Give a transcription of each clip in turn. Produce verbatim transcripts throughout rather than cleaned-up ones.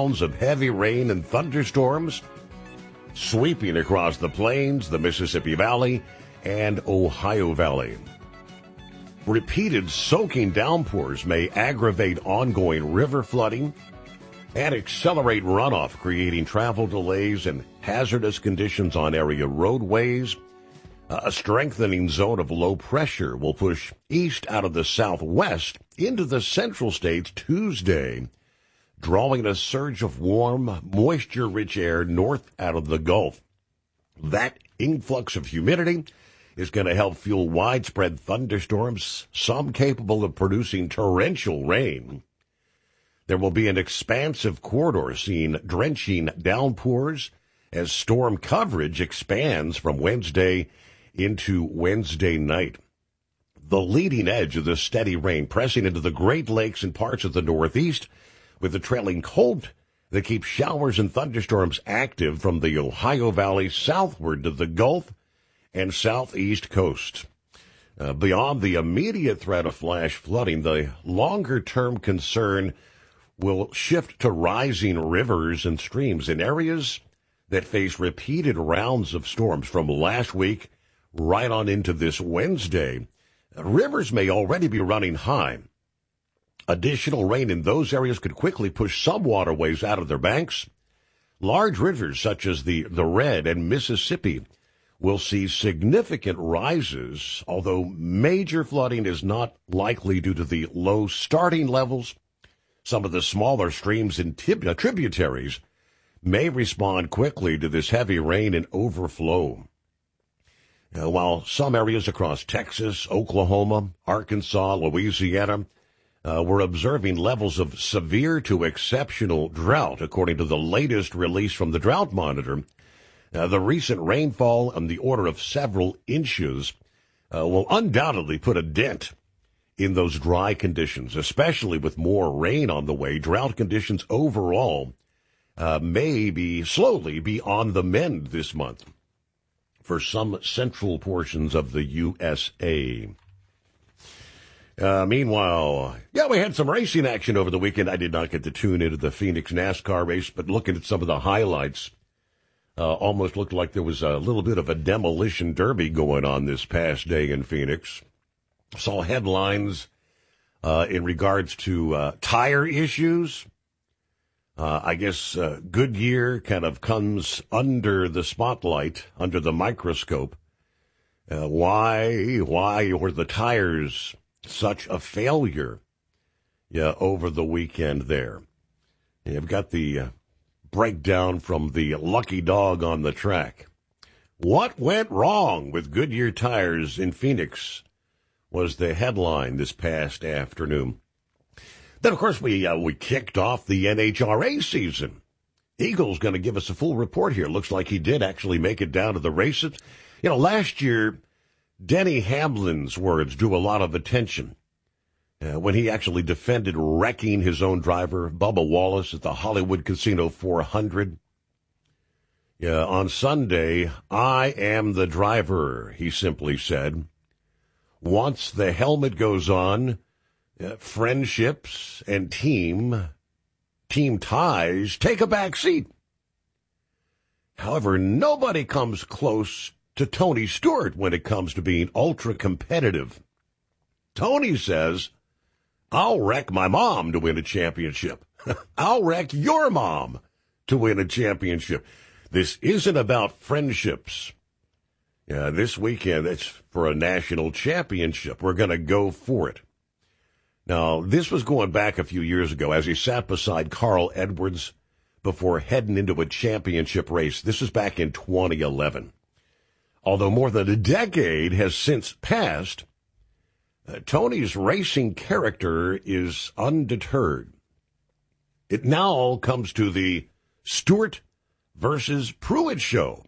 rounds of heavy rain and thunderstorms sweeping across the plains, the Mississippi Valley, and Ohio Valley. Repeated soaking downpours may aggravate ongoing river flooding and accelerate runoff, creating travel delays and hazardous conditions on area roadways. A strengthening zone of low pressure will push east out of the southwest into the central states Tuesday, drawing a surge of warm, moisture-rich air north out of the Gulf. That influx of humidity is going to help fuel widespread thunderstorms, some capable of producing torrential rain. There will be an expansive corridor seeing drenching downpours as storm coverage expands from Wednesday into Wednesday night. The leading edge of the steady rain pressing into the Great Lakes and parts of the Northeast, with the trailing cold that keeps showers and thunderstorms active from the Ohio Valley southward to the Gulf and southeast coast. Uh, beyond the immediate threat of flash flooding, the longer-term concern will shift to rising rivers and streams in areas that face repeated rounds of storms from last week right on into this Wednesday. Rivers may already be running high. Additional rain in those areas could quickly push some waterways out of their banks. Large rivers such as the, the Red and Mississippi will see significant rises, although major flooding is not likely due to the low starting levels. Some of the smaller streams and tib- uh, tributaries may respond quickly to this heavy rain and overflow. Uh, while some areas across Texas, Oklahoma, Arkansas, Louisiana uh, were observing levels of severe to exceptional drought, according to the latest release from the Drought Monitor, uh, the recent rainfall on the order of several inches uh, will undoubtedly put a dent in those dry conditions, especially with more rain on the way. Drought conditions overall uh, may be slowly be on the mend this month for some central portions of the U S A. Uh, meanwhile, yeah, we had some racing action over the weekend. I did not get to tune into the Phoenix NASCAR race, but looking at some of the highlights, uh, almost looked like there was a little bit of a demolition derby going on this past day in Phoenix. Saw headlines uh, in regards to uh, tire issues. Uh, I guess uh, Goodyear kind of comes under the spotlight, under the microscope. Uh, why, why were the tires such a failure yeah, over the weekend there? You've got the uh, breakdown from the lucky dog on the track. What went wrong with Goodyear tires in Phoenix was the headline this past afternoon. Then, of course, we uh, we kicked off the N H R A season. Eagle's going to give us a full report here. Looks like he did actually make it down to the races. You know, last year, Denny Hamlin's words drew a lot of attention uh, when he actually defended wrecking his own driver, Bubba Wallace, at the Hollywood Casino four hundred. Yeah, on Sunday, I am the driver, he simply said. Once the helmet goes on, Uh, friendships and team, team ties take a back seat. However, nobody comes close to Tony Stewart when it comes to being ultra competitive. Tony says, I'll wreck my mom to win a championship. I'll wreck your mom to win a championship. This isn't about friendships. Yeah, this weekend, it's for a national championship. We're going to go for it. Now, this was going back a few years ago as he sat beside Carl Edwards before heading into a championship race. This was back in twenty eleven. Although more than a decade has since passed, uh, Tony's racing character is undeterred. It now comes to the Stewart versus Pruitt show.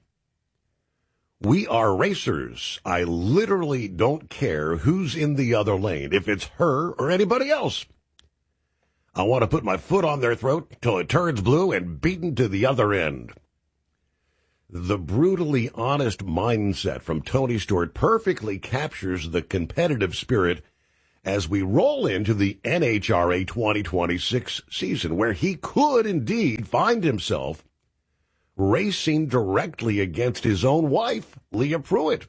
We are racers. I literally don't care who's in the other lane, if it's her or anybody else. I want to put my foot on their throat till it turns blue and beaten to the other end. The brutally honest mindset from Tony Stewart perfectly captures the competitive spirit as we roll into the N H R A twenty twenty-six season, where he could indeed find himself racing directly against his own wife, Leah Pruitt.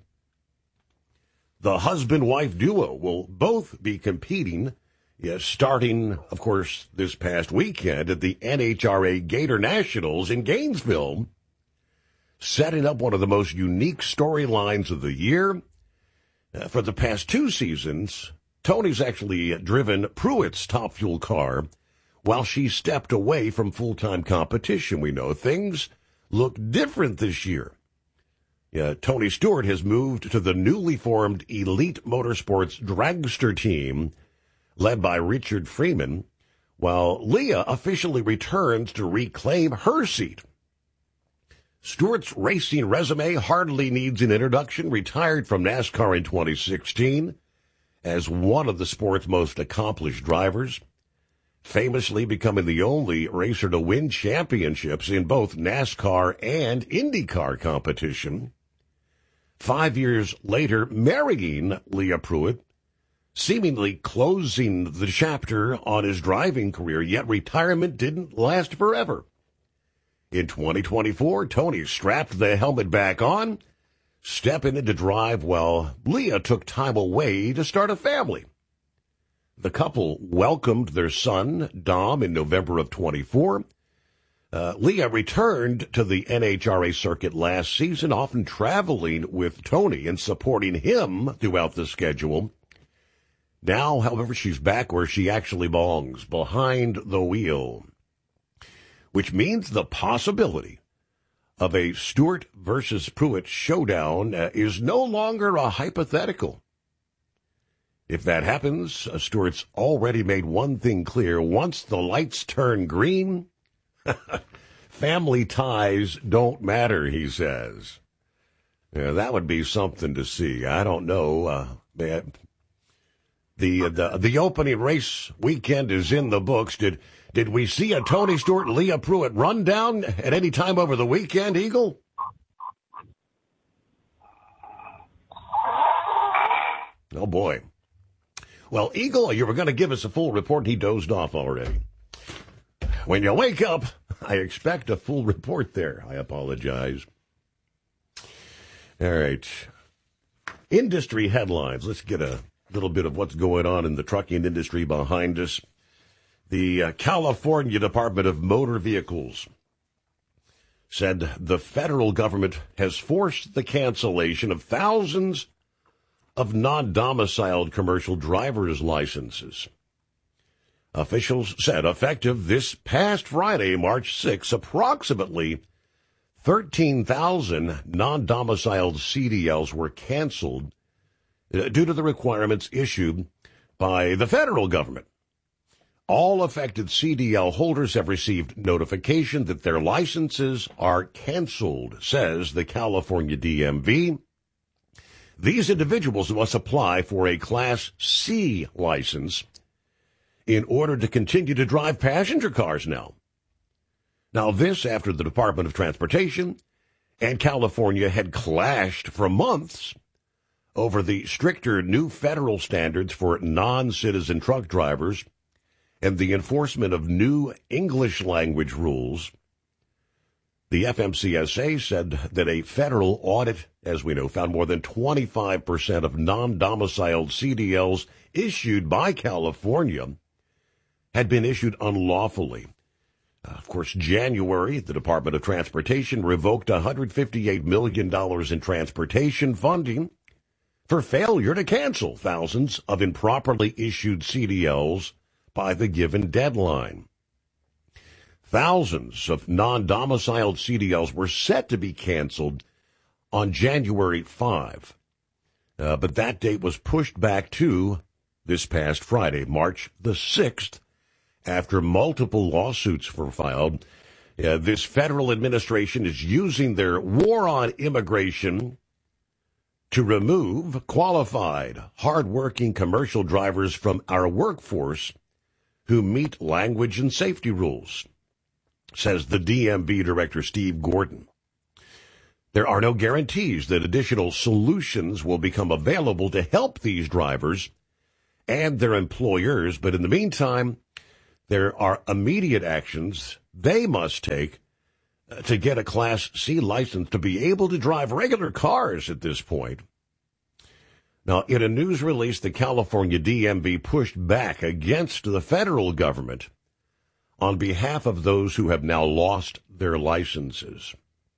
The husband-wife duo will both be competing, yes, starting, of course, this past weekend at the N H R A Gator Nationals in Gainesville, setting up one of the most unique storylines of the year. Uh, for the past two seasons, Tony's actually driven Pruitt's Top Fuel car while she stepped away from full-time competition. We know things look different this year. Yeah, Tony Stewart has moved to the newly formed Elite Motorsports dragster team led by Richard Freeman, while Leah officially returns to reclaim her seat. Stewart's racing resume hardly needs an introduction. Retired from NASCAR in twenty sixteen as one of the sport's most accomplished drivers, famously becoming the only racer to win championships in both NASCAR and IndyCar competition. Five years later, marrying Leah Pruitt, seemingly closing the chapter on his driving career, yet retirement didn't last forever. In twenty twenty-four, Tony strapped the helmet back on, stepping in to drive while Leah took time away to start a family. The couple welcomed their son, Dom, in November of twenty-four. Uh, Leah returned to the N H R A circuit last season, often traveling with Tony and supporting him throughout the schedule. Now, however, she's back where she actually belongs, behind the wheel, which means the possibility of a Stewart versus Pruitt showdown uh, is no longer a hypothetical. If that happens, uh, Stewart's already made one thing clear. Once the lights turn green, family ties don't matter, he says. Yeah, that would be something to see. I don't know. Uh, the, the the opening race weekend is in the books. Did did we see a Tony Stewart and Leah Pruitt run down at any time over the weekend, Eagle? Oh, boy. Well, Eagle, you were going to give us a full report. He dozed off already. When you wake up, I expect a full report there. I apologize. All right. Industry headlines. Let's get a little bit of what's going on in the trucking industry behind us. The uh, California Department of Motor Vehicles said the federal government has forced the cancellation of thousands of non-domiciled commercial driver's licenses. Officials said effective this past Friday, March sixth, approximately thirteen thousand non-domiciled C D Ls were canceled due to the requirements issued by the federal government. All affected C D L holders have received notification that their licenses are canceled, says the California D M V. These individuals must apply for a Class C license in order to continue to drive passenger cars now. Now, this after the Department of Transportation and California had clashed for months over the stricter new federal standards for non-citizen truck drivers and the enforcement of new English language rules. The F M C S A said that a federal audit, as we know, found more than twenty-five percent of non-domiciled C D Ls issued by California had been issued unlawfully. Uh, of course, January, the Department of Transportation revoked one hundred fifty-eight million dollars in transportation funding for failure to cancel thousands of improperly issued C D Ls by the given deadline. Thousands of non-domiciled C D Ls were set to be canceled on January fifth, uh, but that date was pushed back to this past Friday, March the sixth, after multiple lawsuits were filed. Uh, this federal administration is using their war on immigration to remove qualified, hardworking commercial drivers from our workforce who meet language and safety rules, says the D M V Director Steve Gordon. There are no guarantees that additional solutions will become available to help these drivers and their employers. But in the meantime, there are immediate actions they must take to get a Class C license to be able to drive regular cars at this point. Now, in a news release, the California D M V pushed back against the federal government on behalf of those who have now lost their licenses.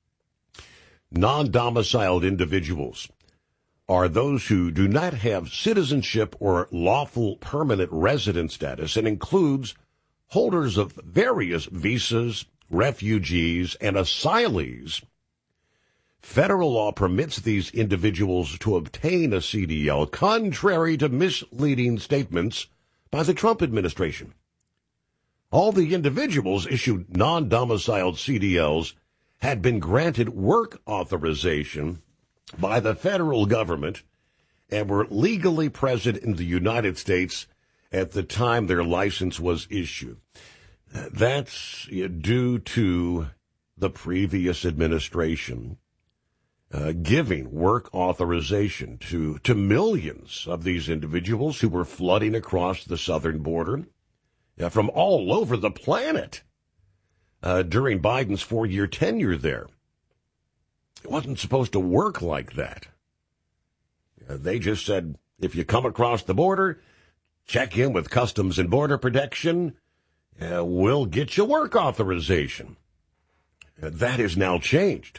Non-domiciled individuals are those who do not have citizenship or lawful permanent resident status, and includes holders of various visas, refugees, and asylees. Federal law permits these individuals to obtain a C D L, contrary to misleading statements by the Trump administration. All the individuals issued non-domiciled C D Ls had been granted work authorization by the federal government and were legally present in the United States at the time their license was issued. That's due to the previous administration uh, giving work authorization to, to millions of these individuals who were flooding across the southern border uh, from all over the planet uh, during Biden's four-year tenure there. It wasn't supposed to work like that. Uh, they just said, if you come across the border, check in with Customs and Border Protection, uh, we'll get you work authorization. Uh, that has now changed.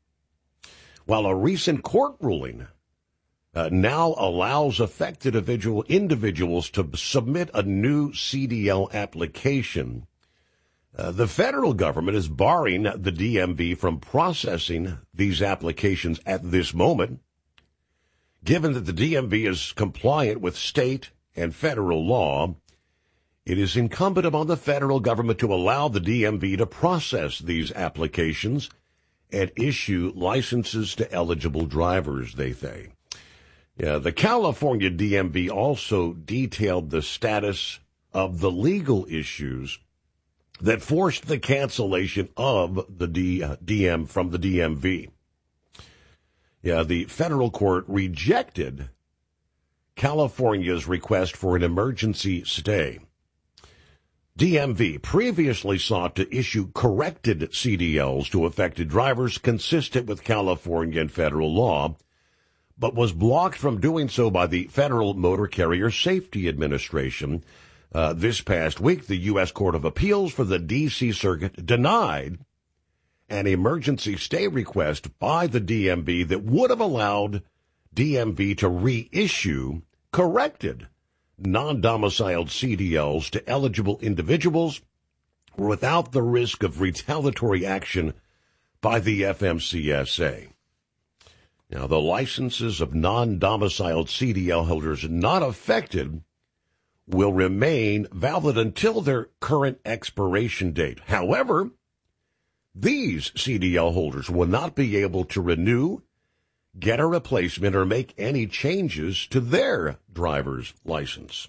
While a recent court ruling uh, now allows affected individual individuals to submit a new C D L application, uh, the federal government is barring the D M V from processing these applications at this moment. Given that the D M V is compliant with state and federal law, it is incumbent upon the federal government to allow the D M V to process these applications and issue licenses to eligible drivers, they say. Yeah, the California D M V also detailed the status of the legal issues that forced the cancellation of the D, uh, D M from the D M V. Yeah, the federal court rejected California's request for an emergency stay. D M V previously sought to issue corrected C D Ls to affected drivers consistent with California and federal law, but was blocked from doing so by the Federal Motor Carrier Safety Administration. Uh, this past week, the U S Court of Appeals for the D C Circuit denied an emergency stay request by the D M V that would have allowed D M V to reissue corrected non-domiciled C D Ls to eligible individuals without the risk of retaliatory action by the F M C S A. Now, the licenses of non-domiciled C D L holders not affected will remain valid until their current expiration date. However, these C D L holders will not be able to renew, get a replacement, or make any changes to their driver's license.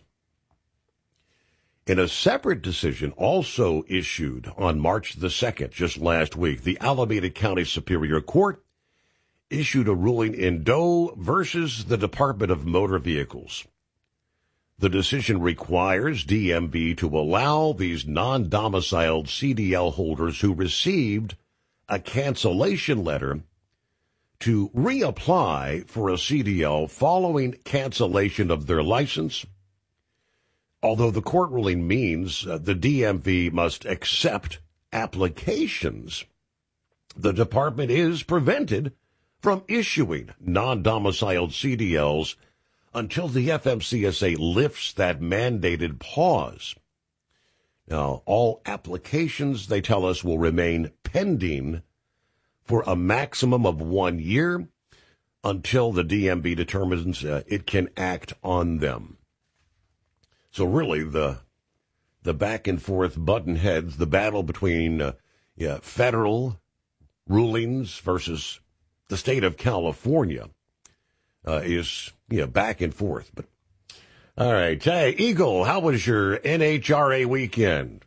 In a separate decision also issued on March the second, just last week, the Alameda County Superior Court issued a ruling in Doe versus the Department of Motor Vehicles. The decision requires D M V to allow these non-domiciled C D L holders who received a cancellation letter to reapply for a C D L following cancellation of their license. Although the court ruling means uh, the D M V must accept applications, the department is prevented from issuing non-domiciled C D Ls until the F M C S A lifts that mandated pause. Now, all applications, they tell us, will remain pending for a maximum of one year until the D M V determines uh, it can act on them. So really, the the back and forth button heads, the battle between uh, yeah, federal rulings versus the state of California uh, is yeah, back and forth. But all right, hey, Eagle, how was your N H R A weekend?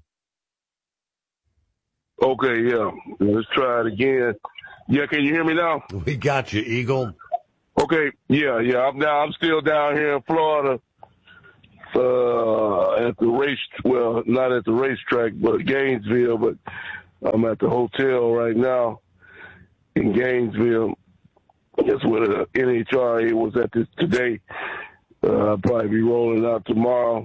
Okay, yeah. Let's try it again. Yeah, can you hear me now? We got you, Eagle. Okay, yeah, yeah. I'm down. I'm still down here in Florida. uh, at the race, well, not at the racetrack, but Gainesville, but I'm at the hotel right now in Gainesville. That's where the N H R A was at this today. Uh, I'll probably be rolling out tomorrow.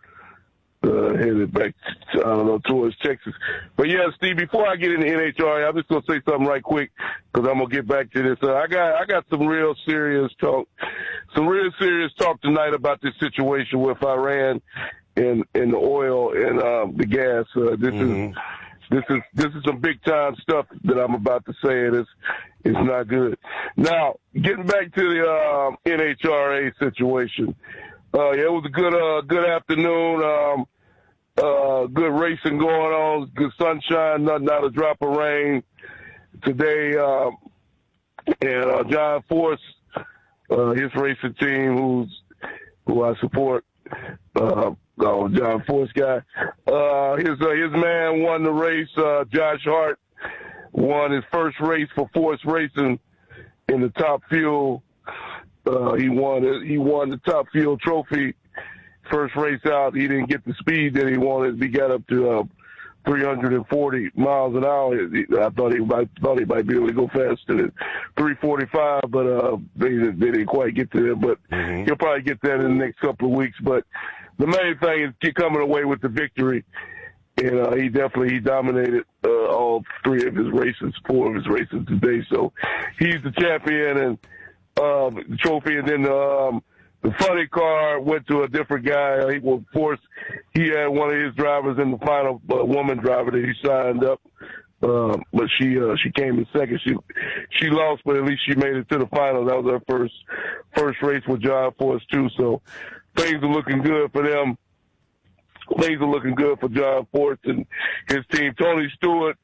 Uh, headed back, to, I don't know, towards Texas. But yeah, Steve, before I get into N H R A, I'm just going to say something right quick because I'm going to get back to this. Uh, I got I got some real serious talk, some real serious talk tonight about this situation with Iran and, and the oil and um, the gas. Uh, this mm-hmm. is this is this is some big time stuff that I'm about to say, and it's it's not good. Now, getting back to the uh, N H R A situation. Uh, yeah, it was a good uh, good afternoon. Um, Uh, good racing going on, good sunshine, not, not a drop of rain today. Uh, and uh, John Force, uh, his racing team, who's who I support, uh, oh, John Force guy. Uh, his uh, his man won the race. Uh, Josh Hart won his first race for Force Racing in the Top Fuel. Uh, he won it. He won the Top Fuel trophy. First race out, he didn't get the speed that he wanted. He got up to uh, three hundred forty miles an hour. I thought he might thought he might be able to go faster than three forty-five, but uh, they they didn't quite get to that. But mm-hmm. he'll probably get that in the next couple of weeks. But the main thing is keep coming away with the victory, and uh, he definitely he dominated uh, all three of his races, four of his races today. So he's the champion and uh, the trophy, and then. Um, The funny car went to a different guy. He was forced. He had one of his drivers in the final, uh, woman driver that he signed up, um, but she uh, she came in second. She she lost, but at least she made it to the final. That was her first first race with John Force too. So things are looking good for them. Things are looking good for John Force and his team. Tony Stewart,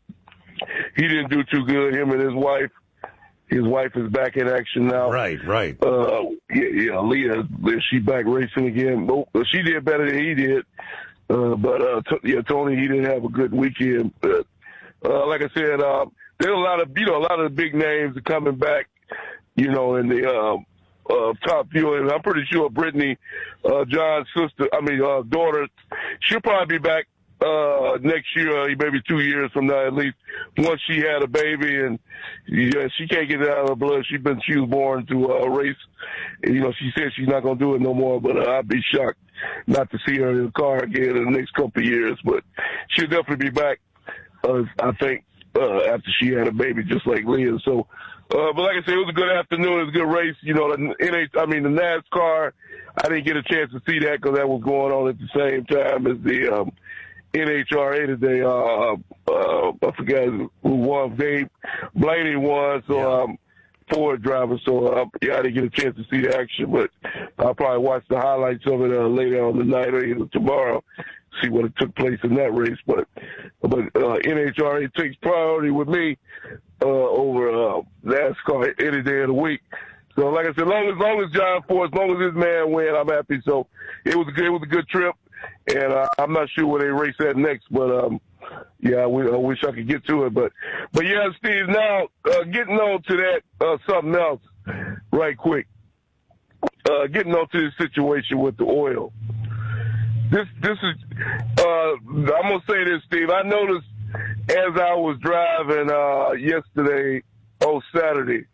he didn't do too good. Him and his wife. His wife is back in action now. Right, right. Uh, yeah, yeah, Leah, she back racing again. She did better than he did. Uh, but, uh, t- yeah, Tony, he didn't have a good weekend. But, uh, like I said, uh, there's a lot of, you know, a lot of the big names are coming back, you know, in the, uh, uh, Top Fuel. And I'm pretty sure Brittany, uh, John's sister, I mean, uh, daughter, she'll probably be back. Uh, next year, maybe two years from now, at least, once she had a baby, and yeah, she can't get it out of her blood. She been she was born to a uh, race, and, you know, she said she's not gonna do it no more. But uh, I'd be shocked not to see her in the car again in the next couple of years. But she'll definitely be back. Uh, I think uh, after she had a baby, just like Leah. So, uh, but like I said, it was a good afternoon. It was a good race. You know, the N H, I mean the NASCAR. I didn't get a chance to see that because that was going on at the same time as the. Um, N H R A today, uh, uh, I forgot who won. Dave Blaney won, so yeah. um, Ford driver. So uh, yeah, I didn't get a chance to see the action, but I'll probably watch the highlights of it uh, later on the night or either tomorrow, see what took place in that race. But but uh, N H R A takes priority with me uh, over uh, NASCAR any day of the week. So like I said, long as long as John Force, as long as his man win, I'm happy. So it was a good, it was a good trip. And uh, I'm not sure where they race at next, but um, yeah, I, w- I wish I could get to it. But, but yeah, Steve. Now uh, getting on to that uh, something else, right quick. Uh, getting on to this situation with the oil. This this is. Uh, I'm gonna say this, Steve. I noticed as I was driving uh, yesterday, oh Saturday.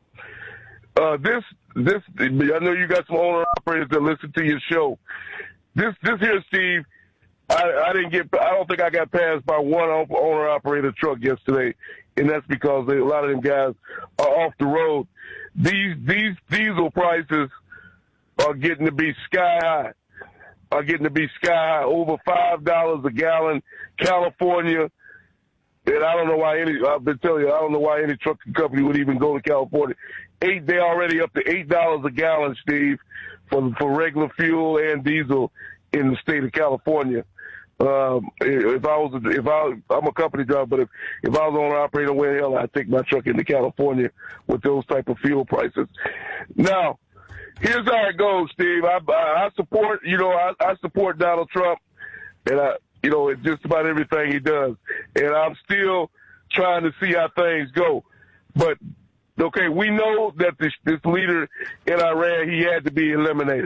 Uh, this this I know you got some owner operators that listen to your show. This this here, Steve, I, I didn't get. I don't think I got passed by one owner-operator truck yesterday, and that's because they, a lot of them guys are off the road. These these diesel prices are getting to be sky high. Are getting to be sky high, over five dollars a gallon. California, and I don't know why any. I've been telling you, I don't know why any trucking company would even go to California. Eight, they already up to eight dollars a gallon, Steve. For, for regular fuel and diesel in the state of California. Um, if I was, if I, I'm a company driver, but if, if I was owner operator, where the hell I'd take my truck into California with those type of fuel prices. Now, here's how it goes, Steve. I, I support, you know, I, I support Donald Trump, and I, you know, it's just about everything he does. And I'm still trying to see how things go. But okay, we know that this, this leader in Iran, he had to be eliminated.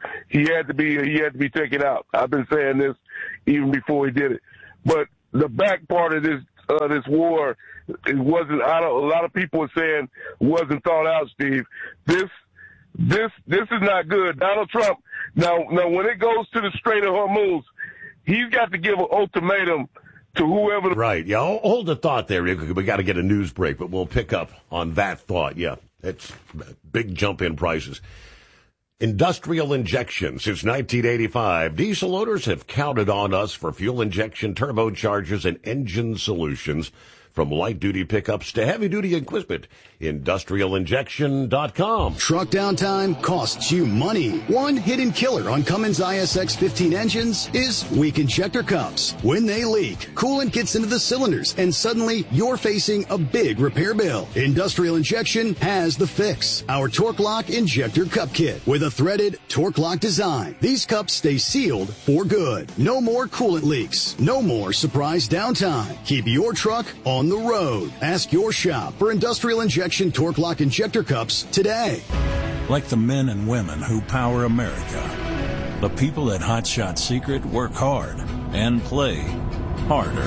he had to be he had to be taken out. I've been saying this even before he did it. But the back part of this uh, this war, it wasn't. I don't, a lot of people are saying wasn't thought out, Steve. This this this is not good. Donald Trump. Now now when it goes to the Strait of Hormuz, he's got to give an ultimatum to whoever. The- right. Yeah. Hold the thought there. We got to get a news break, but we'll pick up on that thought. Yeah. It's big jump in prices. Industrial injection. Since nineteen eighty-five, diesel owners have counted on us for fuel injection, turbochargers, and engine solutions. From light-duty pickups to heavy-duty equipment, industrial injection dot com. Truck downtime costs you money. One hidden killer on Cummins I S X fifteen engines is weak injector cups. When they leak, coolant gets into the cylinders, and suddenly you're facing a big repair bill. Industrial Injection has the fix. Our Torque Lock Injector Cup Kit with a threaded Torque Lock design. These cups stay sealed for good. No more coolant leaks. No more surprise downtime. Keep your truck on the road. Ask your shop for Industrial Injection Torque Lock Injector Cups today. Like the men and women who power America, the people at Hot Shot Secret work hard and play harder.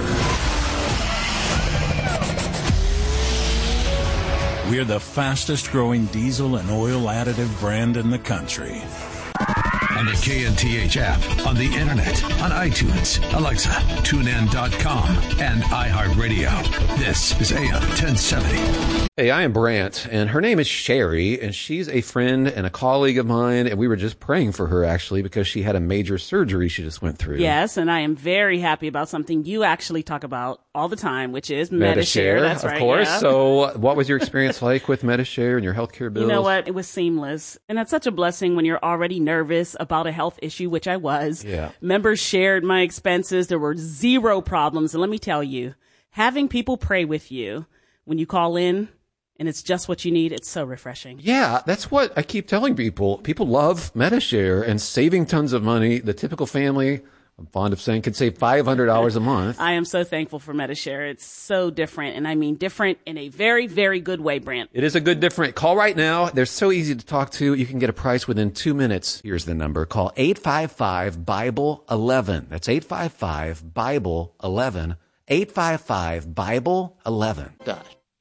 We're the fastest growing diesel and oil additive brand in the country. On the K N T H app, on the internet, on iTunes, Alexa, TuneIn dot com, and iHeartRadio. This is A M ten seventy. Hey, I am Brant, and her name is Sherry, and she's a friend and a colleague of mine, and we were just praying for her, actually, because she had a major surgery she just went through. Yes, and I am very happy about something you actually talk about all the time, which is Medi-Share. Medi-Share. That's of right, course. yeah. So what was your experience like with Medi-Share and your healthcare bills? You know what? It was seamless. And that's such a blessing when you're already nervous about a health issue, which I was. Yeah. Members shared my expenses. There were zero problems. And let me tell you, having people pray with you when you call in, and it's just what you need, it's so refreshing. Yeah, that's what I keep telling people. People love Medi-Share and saving tons of money. The typical family, I'm fond of saying, could save five hundred dollars a month. I am so thankful for Medi-Share. It's so different, and I mean different in a very, very good way, Brant. It is a good different. Call right now. They're so easy to talk to. You can get a price within two minutes. Here's the number. Call eight five five, Bible eleven. That's eight five five, Bible eleven. eight five five, Bible eleven. Done.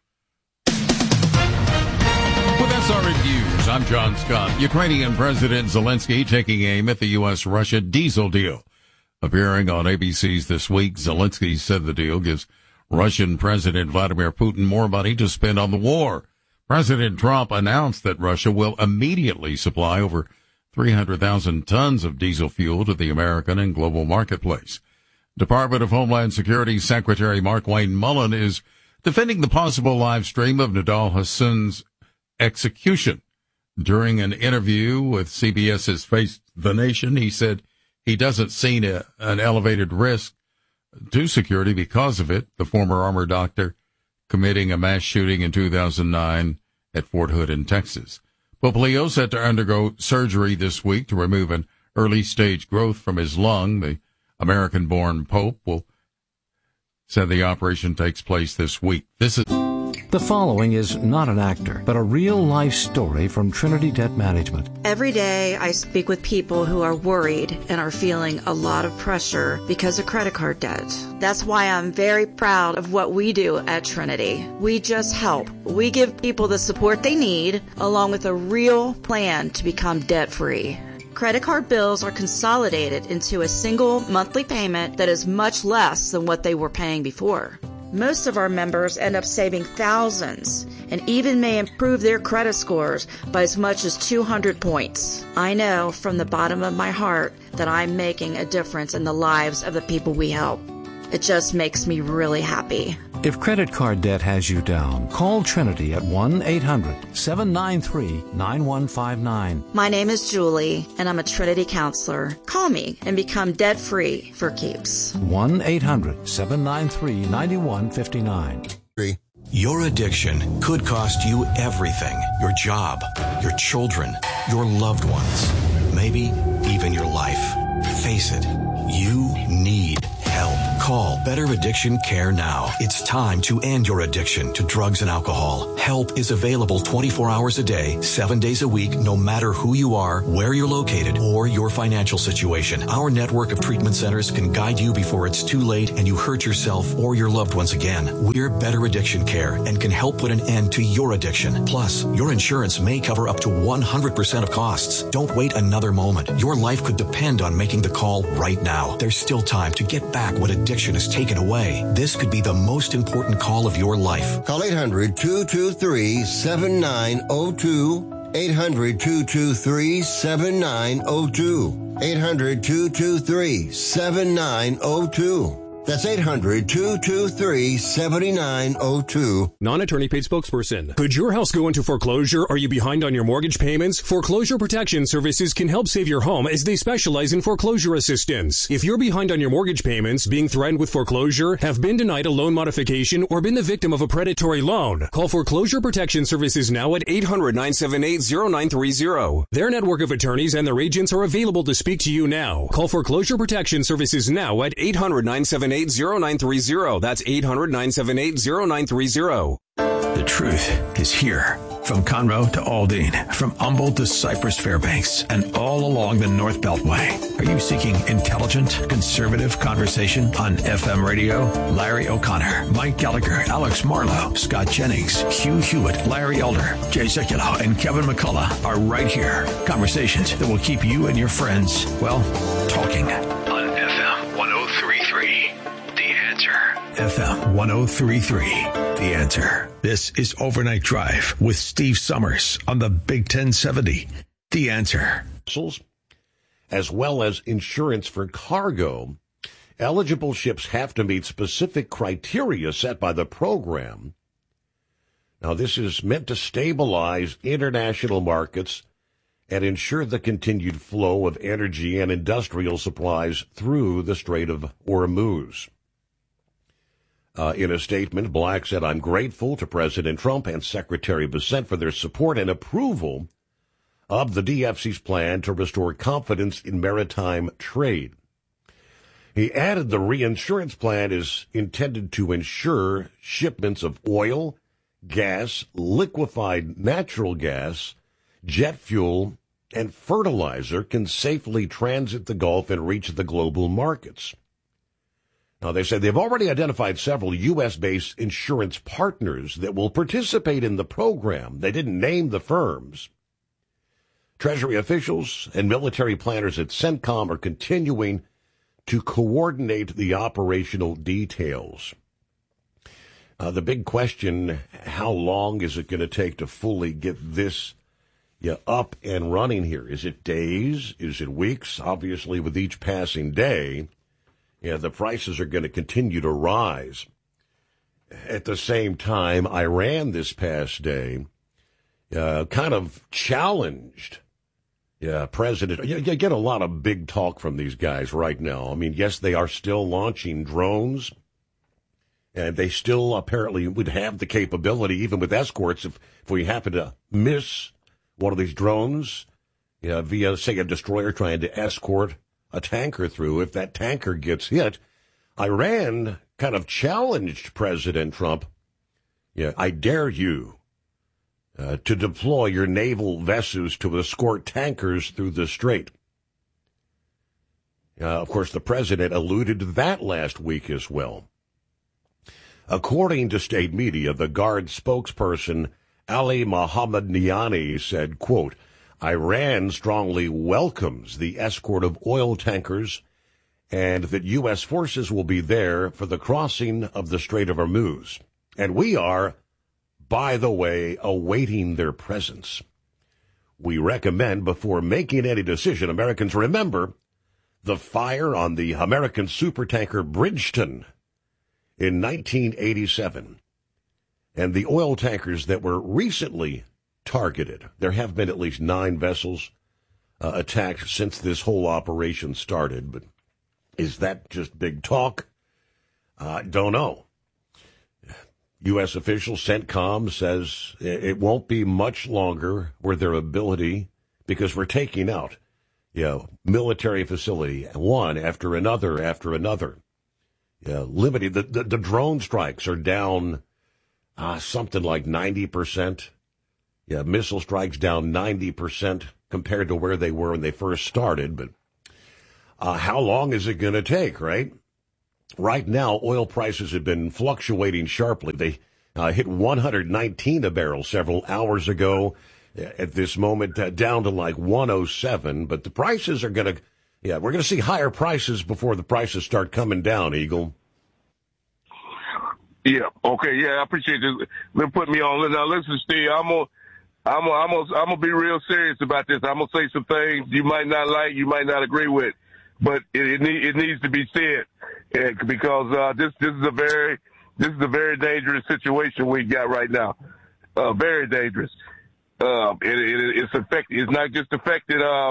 With S R N News, I'm John Scott. Ukrainian President Zelensky taking aim at the U S Russia diesel deal. Appearing on A B C's This Week, Zelensky said the deal gives Russian President Vladimir Putin more money to spend on the war. President Trump announced that Russia will immediately supply over three hundred thousand tons of diesel fuel to the American and global marketplace. Department of Homeland Security Secretary Markwayne Mullin is defending the possible live stream of Nidal Hassan's execution. During an interview with C B S's Face the Nation, he said he doesn't see a, an elevated risk to security because of it. The former armor doctor committing a mass shooting in two thousand nine at Fort Hood in Texas. Pope Leo set to undergo surgery this week to remove an early-stage growth from his lung. The American-born Pope will said the operation takes place this week. This is The following is not an actor, but a real-life story from Trinity Debt Management. Every day I speak with people who are worried and are feeling a lot of pressure because of credit card debt. That's why I'm very proud of what we do at Trinity. We just help. We give people the support they need, along with a real plan to become debt-free. Credit card bills are consolidated into a single monthly payment that is much less than what they were paying before. Most of our members end up saving thousands and even may improve their credit scores by as much as two hundred points. I know from the bottom of my heart that I'm making a difference in the lives of the people we help. It just makes me really happy. If credit card debt has you down, call Trinity at one eight hundred, seven nine three, nine one five nine. My name is Julie, and I'm a Trinity counselor. Call me and become debt-free for keeps. one eight hundred, seven nine three, nine one five nine. Your addiction could cost you everything. Your job, your children, your loved ones, maybe even your life. Face it, you need help. Call Better Addiction Care now. It's time to end your addiction to drugs and alcohol. Help is available twenty-four hours a day, seven days a week, no matter who you are, where you're located, or your financial situation. Our network of treatment centers can guide you before it's too late and you hurt yourself or your loved ones again. We're Better Addiction Care and can help put an end to your addiction. Plus, your insurance may cover up to one hundred percent of costs. Don't wait another moment. Your life could depend on making the call right now. There's still time to get back what addiction has taken away. This could be the most important call of your life. Call eight hundred, two two three, seven nine zero two. eight hundred, two two three, seven nine zero two. eight hundred, two two three, seven nine zero two. That's eight hundred, two two three, seven nine zero two. Non-attorney paid spokesperson. Could your house go into foreclosure? Are you behind on your mortgage payments? Foreclosure Protection Services can help save your home as they specialize in foreclosure assistance. If you're behind on your mortgage payments, being threatened with foreclosure, have been denied a loan modification, or been the victim of a predatory loan, call Foreclosure Protection Services now at eight hundred, nine seven eight, zero nine three zero. Their network of attorneys and their agents are available to speak to you now. Call Foreclosure Protection Services now at eight hundred, nine seven eight, zero nine three zero. That's eight hundred, nine seven eight, zero nine three zero. The truth is here. From Conroe to Aldine, from Humboldt to Cypress Fairbanks, and all along the North Beltway. Are you seeking intelligent, conservative conversation on F M radio? Larry O'Connor, Mike Gallagher, Alex Marlowe, Scott Jennings, Hugh Hewitt, Larry Elder, Jay Sekulow, and Kevin McCullough are right here. Conversations that will keep you and your friends, well, talking. On F M one oh three point three, The Answer. F M one oh three point three, The Answer. This is Overnight Drive with Steve Summers on the Big ten seventy, The Answer. As well as insurance for cargo, eligible ships have to meet specific criteria set by the program. Now, this is meant to stabilize international markets and ensure the continued flow of energy and industrial supplies through the Strait of Hormuz. Uh, in a statement, Black said, "I'm grateful to President Trump and Secretary Bessent for their support and approval of the D F C's plan to restore confidence in maritime trade." He added the reinsurance plan is intended to ensure shipments of oil, gas, liquefied natural gas, jet fuel, and fertilizer can safely transit the Gulf and reach the global markets. Now, they say they've already identified several U S-based insurance partners that will participate in the program. They didn't name the firms. Treasury officials and military planners at CENTCOM are continuing to coordinate the operational details. Uh, the big question, how long is it going to take to fully get this yeah, up and running here? Is it days? Is it weeks? Obviously, with each passing day, yeah, the prices are going to continue to rise. At the same time, Iran this past day uh, kind of challenged yeah, President. You, you get a lot of big talk from these guys right now. I mean, yes, they are still launching drones, and they still apparently would have the capability, even with escorts, if, if we happen to miss one of these drones yeah, via, say, a destroyer trying to escort a tanker through. If that tanker gets hit, Iran kind of challenged President Trump. Yeah, I dare you uh, to deploy your naval vessels to escort tankers through the strait. Uh, of course, the president alluded to that last week as well. According to state media, the Guard spokesperson Ali Mohammed Niani said, quote, Iran strongly welcomes the escort of oil tankers and that U S forces will be there for the crossing of the Strait of Hormuz. And we are, by the way, awaiting their presence. We recommend before making any decision, Americans remember the fire on the American supertanker Bridgeton in nineteen eighty-seven and the oil tankers that were recently targeted. There have been at least nine vessels uh, attacked since this whole operation started. But is that just big talk? I uh, don't know. U S official CENTCOM says it won't be much longer where their ability, because we're taking out, you know, military facility, one after another after another. yeah, limited. The, the, the drone strikes are down uh, something like ninety percent. Yeah, missile strikes down ninety percent compared to where they were when they first started. But uh, how long is it going to take, right? Right now, oil prices have been fluctuating sharply. They uh, hit one hundred nineteen a barrel several hours ago. At this moment, uh, down to like one oh seven. But the prices are going to, yeah, we're going to see higher prices before the prices start coming down, Eagle. Yeah, okay, yeah, I appreciate this. Been putting me on. Now, listen, Steve, I'm going to I'm gonna, I'm gonna, I'm gonna be real serious about this. I'm gonna say some things you might not like, you might not agree with, but it, it, need, it needs to be said and because uh, this this is a very this is a very dangerous situation we got right now. Uh, very dangerous. Uh, it, it, it's affected. It's not just affected uh,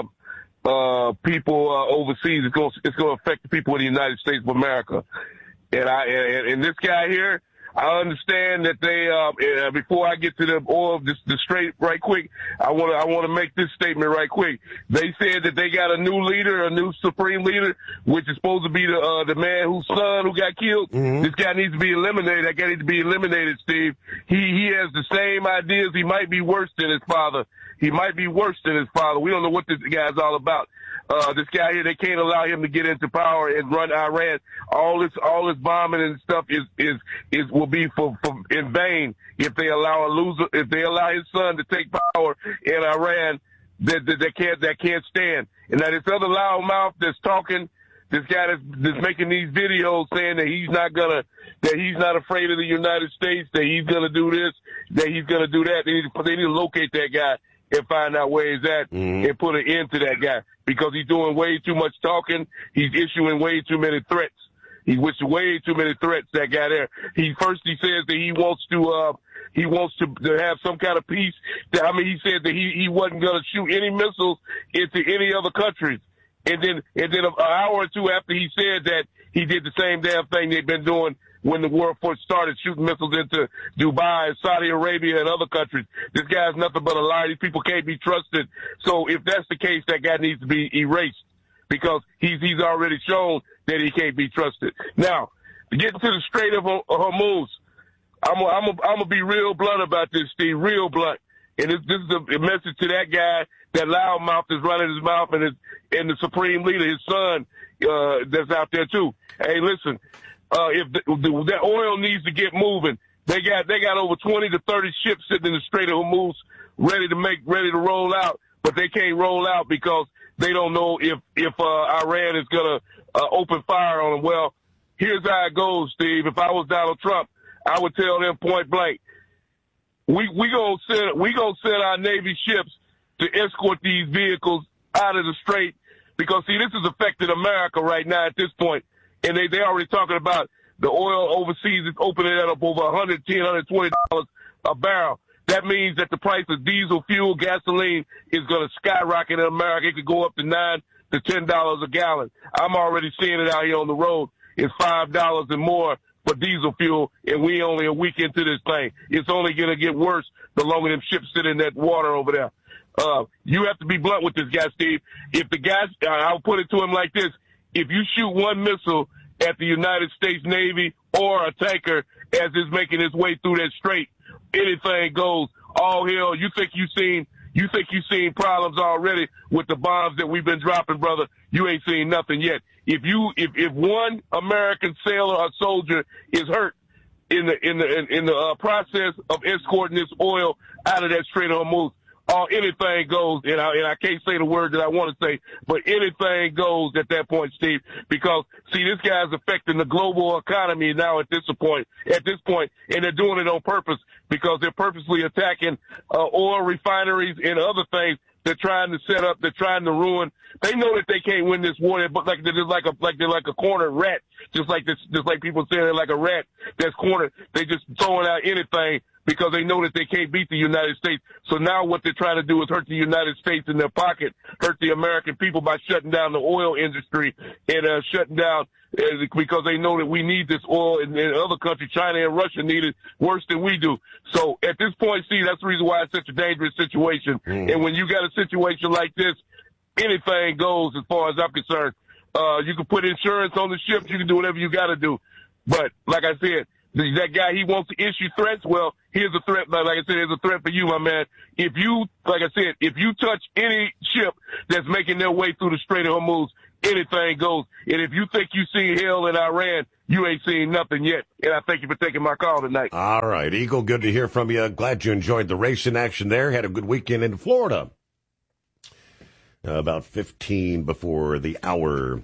uh, people uh, overseas. It's going it's going to affect the people in the United States of America. And I and, and this guy here. I understand that they, uh, before I get to the oil, the, the straight right quick, I want to, I want to make this statement right quick. They said that they got a new leader, a new supreme leader, which is supposed to be the, uh, the man whose son who got killed. Mm-hmm. This guy needs to be eliminated. That guy needs to be eliminated, Steve. He, he has the same ideas. He might be worse than his father. He might be worse than his father. We don't know what this guy's all about. Uh, this guy here, they can't allow him to get into power and run Iran. All this, all this bombing and stuff is, is, is, will be for, for, in vain if they allow a loser, if they allow his son to take power in Iran, that, that, that can't, that can't stand. And now this other loudmouth that's talking, this guy that's, that's making these videos saying that he's not gonna, that he's not afraid of the United States, that he's gonna do this, that he's gonna do that. They need to, they need to locate that guy and find out where he's at mm-hmm. and put an end to that guy because he's doing way too much talking. He's issuing way too many threats. He with way too many threats, that guy there. He first he says that he wants to uh he wants to, to have some kind of peace. I mean, he said that he, he wasn't going to shoot any missiles into any other countries. And then and then an hour or two after he said that, he did the same damn thing they've been doing when the war first started, shooting missiles into Dubai, Saudi Arabia, and other countries. This guy's nothing but a liar. These people can't be trusted. So if that's the case, that guy needs to be erased because he's he's already shown that he can't be trusted. Now, to get to the Strait of Hormuz, I'm gonna I'm I'm gonna be real blunt about this, Steve, real blunt. And this, this is a message to that guy, that loudmouth that's running his mouth, and his and the supreme leader, his son, uh, that's out there too. Hey, listen. Uh, if the, the, that oil needs to get moving, they got they got over twenty to thirty ships sitting in the Strait of Hormuz, ready to make ready to roll out, but they can't roll out because they don't know if if uh, Iran is gonna uh, open fire on them. Well, here's how it goes, Steve. If I was Donald Trump, I would tell them point blank, we we gonna send we gonna send our Navy ships to escort these vehicles out of the strait because see, this is affecting America right now at this point. And they, they already talking about the oil overseas is opening it up over one hundred ten dollars, one hundred twenty dollars a barrel. That means that the price of diesel fuel, gasoline is going to skyrocket in America. It could go up to nine to ten dollars a gallon. I'm already seeing it out here on the road. It's five dollars and more for diesel fuel, and we only a week into this thing. It's only going to get worse the longer them ships sit in that water over there. Uh, you have to be blunt with this guy, Steve. If the guy, I'll put it to him like this. If you shoot one missile at the United States Navy or a tanker as it's making its way through that strait, anything goes. All hell, you think you seen you think you seen problems already with the bombs that we've been dropping, brother. You ain't seen nothing yet. If you if, if one American sailor or soldier is hurt in the in the in, in the uh, process of escorting this oil out of that Strait of Hormuz, Oh, anything goes, and I, and I can't say the word that I want to say, but anything goes at that point, Steve, because, see, this guy's affecting the global economy now at this point, at this point, and they're doing it on purpose because they're purposely attacking uh, oil refineries and other things they're trying to set up, they're trying to ruin. They know that they can't win this war, but like they're like a like they're like a cornered rat, just like this, just like people say they're like a rat that's cornered. They just throwing out anything because they know that they can't beat the United States. So now what they're trying to do is hurt the United States in their pocket, hurt the American people by shutting down the oil industry and uh, shutting down uh, because they know that we need this oil in, in other countries. China and Russia need it worse than we do. So at this point, see, that's the reason why it's such a dangerous situation. Mm. And when you got a situation like this, anything goes as far as I'm concerned. Uh, you can put insurance on the ships. You can do whatever you got to do. But like I said, that guy, he wants to issue threats. Well, here's a threat. Like I said, here's a threat for you, my man. If you, like I said, if you touch any ship that's making their way through the Strait of Hormuz, anything goes. And if you think you see hell in Iran, you ain't seen nothing yet. And I thank you for taking my call tonight. All right, Eagle, good to hear from you. Glad you enjoyed the racing action there. Had a good weekend in Florida. Uh, about fifteen before the hour.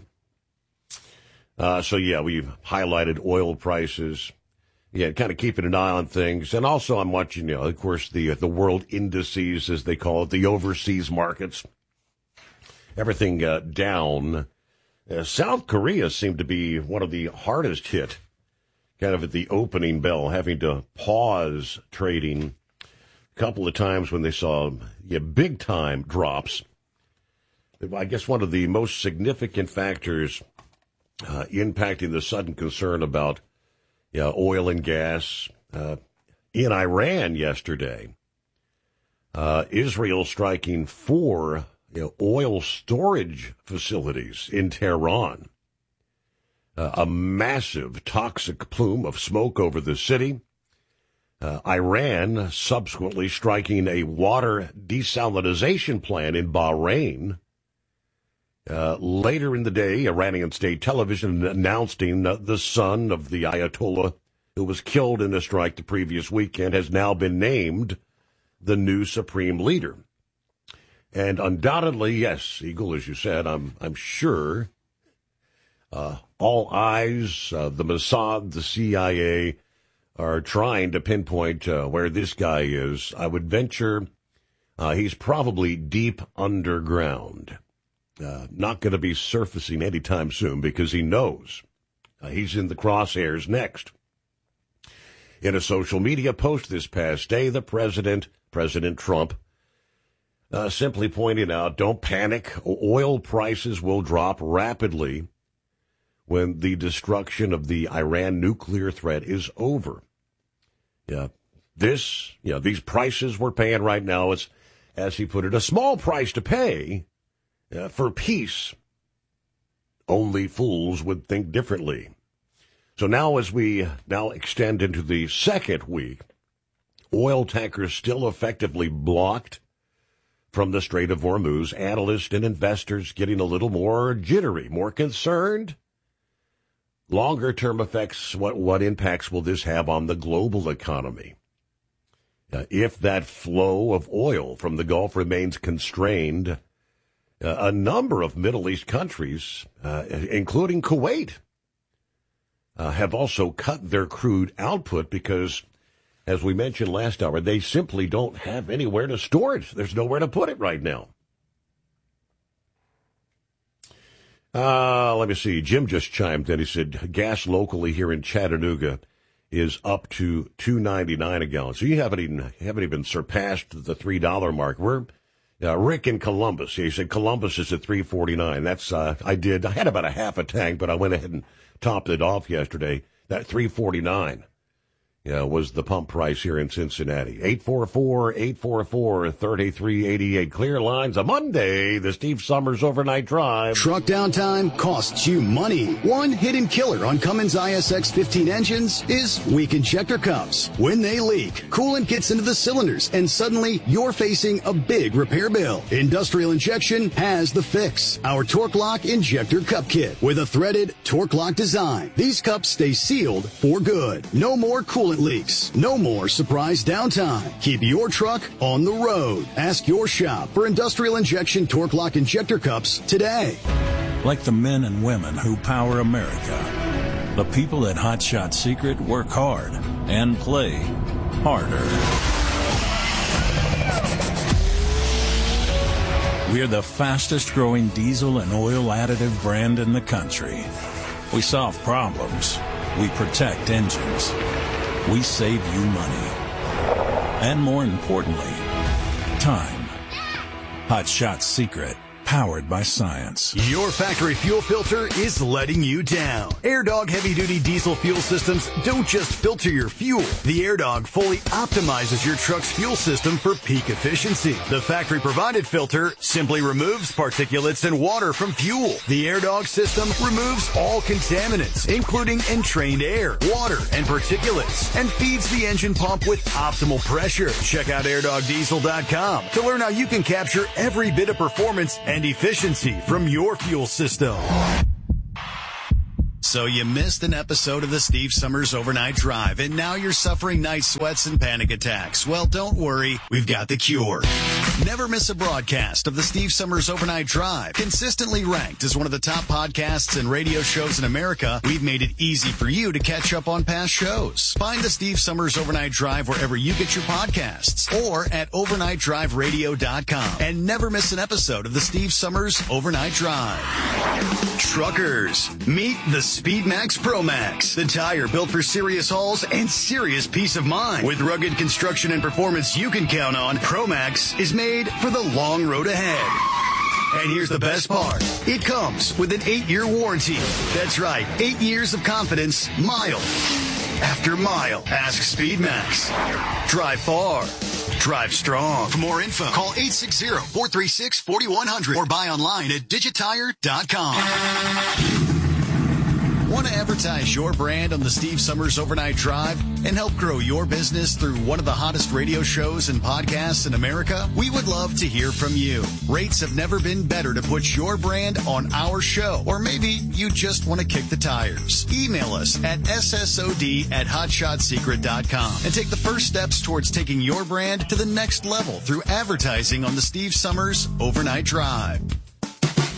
Uh, so, yeah, we've highlighted oil prices. Yeah, kind of keeping an eye on things. And also I'm watching, you know, of course, the, the world indices, as they call it, the overseas markets. Everything uh, down. Uh, South Korea seemed to be one of the hardest hit, kind of at the opening bell, having to pause trading a couple of times when they saw yeah, big-time drops. I guess one of the most significant factors uh, impacting the sudden concern about yeah, oil and gas uh, in Iran yesterday, uh, Israel striking four You know, oil storage facilities in Tehran. Uh, a massive toxic plume of smoke over the city. Uh, Iran subsequently striking a water desalination plant in Bahrain. Uh, later in the day, Iranian state television announcing uh, the son of the Ayatollah who was killed in a strike the previous weekend has now been named the new supreme leader. And undoubtedly, yes, Eagle, as you said, I'm I'm sure uh, all eyes, uh, the Mossad, the C I A, are trying to pinpoint uh, where this guy is. I would venture uh, he's probably deep underground, uh, not going to be surfacing anytime soon because he knows uh, he's in the crosshairs next. In a social media post this past day, the president, President Trump, Uh, simply pointing out, don't panic. Oil prices will drop rapidly when the destruction of the Iran nuclear threat is over. Yeah, this, you know, these prices we're paying right now is, as he put it, a small price to pay uh, for peace. Only fools would think differently. So now as we now extend into the second week, oil tankers still effectively blocked from the Strait of Hormuz, analysts and investors getting a little more jittery, more concerned. Longer-term effects, what, what impacts will this have on the global economy? Uh, if that flow of oil from the Gulf remains constrained, uh, a number of Middle East countries, uh, including Kuwait, uh, have also cut their crude output because, as we mentioned last hour, they simply don't have anywhere to store it. There's nowhere to put it right now. Uh, let me see. Jim just chimed in. He said gas locally here in Chattanooga is up to two ninety-nine a gallon. So you haven't even haven't even surpassed the three dollar mark. We're uh, Rick in Columbus. He said Columbus is at three forty-nine. That's uh, I did. I had about a half a tank, but I went ahead and topped it off yesterday. That three forty-nine. Yeah, was the pump price here in Cincinnati. eight four four, eight four four, three three eight eight. Clear lines. A Monday, the Steve Summers Overnight Drive. Truck downtime costs you money. One hidden killer on Cummins I S X fifteen engines is weak injector cups. When they leak, coolant gets into the cylinders, and suddenly you're facing a big repair bill. Industrial Injection has the fix. Our Torque Lock Injector Cup Kit with a threaded Torque Lock design. These cups stay sealed for good. No more coolant leaks. No more surprise downtime. Keep your truck on the road. Ask your shop for Industrial Injection Torque Lock Injector Cups today. Like the men and women who power America, the people at Hot Shot Secret work hard and play harder. We're the fastest growing diesel and oil additive brand in the country. We solve problems. We protect engines. We save you money. And more importantly, time. Hot Shot Secret powered by science. Your factory fuel filter is letting you down. AirDog heavy-duty diesel fuel systems don't just filter your fuel. The AirDog fully optimizes your truck's fuel system for peak efficiency. The factory-provided filter simply removes particulates and water from fuel. The AirDog system removes all contaminants, including entrained air, water, and particulates, and feeds the engine pump with optimal pressure. Check out air dog diesel dot com to learn how you can capture every bit of performance and efficiency from your fuel system. So you missed an episode of the Steve Summers Overnight Drive, and now you're suffering night sweats and panic attacks. Well, don't worry. We've got the cure. Never miss a broadcast of the Steve Summers Overnight Drive. Consistently ranked as one of the top podcasts and radio shows in America, we've made it easy for you to catch up on past shows. Find the Steve Summers Overnight Drive wherever you get your podcasts or at overnight drive radio dot com. And never miss an episode of the Steve Summers Overnight Drive. Truckers, meet the SpeedMax Pro Max, the tire built for serious hauls and serious peace of mind. With rugged construction and performance you can count on, Pro Max is made for the long road ahead. And here's the best part. It comes with an eight-year warranty. That's right, eight years of confidence, mile after mile. Ask SpeedMax. Drive far. Drive strong. For more info, call eight six zero, four three six, four one zero zero or buy online at digitire dot com. Want to advertise your brand on the Steve Summers Overnight Drive and help grow your business through one of the hottest radio shows and podcasts in America? We would love to hear from you. Rates have never been better to put your brand on our show. Or maybe you just want to kick the tires. Email us at S S O D at hotshot secret dot com and take the first steps towards taking your brand to the next level through advertising on the Steve Summers Overnight Drive.